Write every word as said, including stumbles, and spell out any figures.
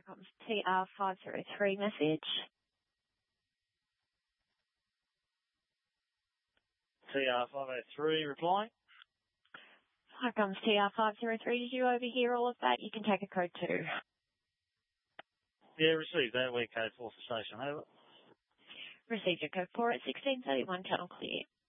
Here comes T R five zero three message. T R five oh three replying. Here comes T R five zero three. Did you overhear all of that? You can take a code two. Yeah, received that. We're code four for station. Over. Received your code four at sixteen thirty-one, channel clear.